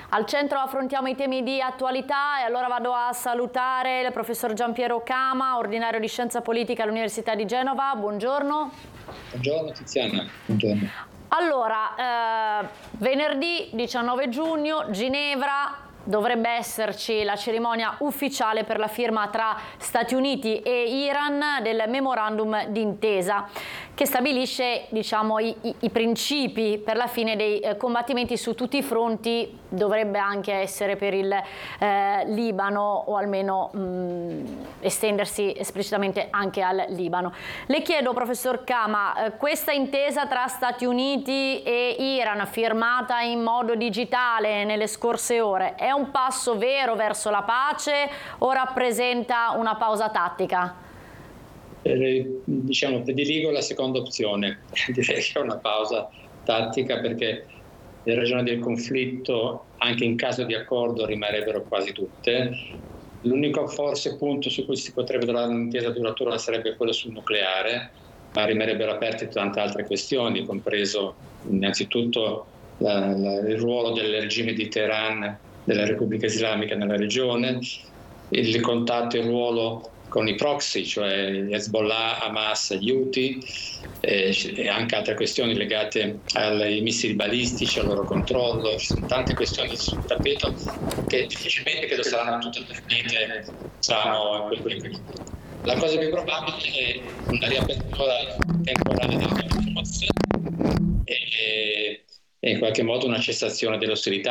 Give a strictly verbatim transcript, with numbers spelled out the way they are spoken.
Al centro affrontiamo i temi di attualità e allora vado a salutare il professor Giampiero Cama, ordinario di Scienza Politica all'Università di Genova. Buongiorno. Buongiorno Tiziana. Buongiorno. Allora, eh, venerdì diciannove giugno, Ginevra, dovrebbe esserci la cerimonia ufficiale per la firma tra Stati Uniti e Iran del memorandum d'intesa che stabilisce, diciamo, i, i, i principi per la fine dei eh, combattimenti su tutti i fronti. Dovrebbe anche essere per il eh, Libano, o almeno mh, estendersi esplicitamente anche al Libano. Le chiedo, professor Cama, eh, questa intesa tra Stati Uniti e Iran, firmata in modo digitale nelle scorse ore, è un passo vero verso la pace o rappresenta una pausa tattica? Eh, diciamo, prediligo la seconda opzione. Direi che è una pausa tattica, perché le ragioni del conflitto, anche in caso di accordo, rimarrebbero quasi tutte. L'unico forse punto su cui si potrebbe trovare un'intesa duratura sarebbe quello sul nucleare, ma rimarrebbero aperte tante altre questioni, compreso innanzitutto la, la, il ruolo del regime di Teheran, della Repubblica Islamica nella regione, il contatto e il ruolo con i proxy, cioè Hezbollah, Hamas, gli Houthi, eh, e anche altre questioni legate ai missili balistici, al loro controllo. Ci sono tante questioni sul tappeto che difficilmente credo saranno tutte definite, diciamo, in quel periodo. La cosa più probabile è una riapertura temporanea della formazione e, e in qualche modo una cessazione delle ostilità,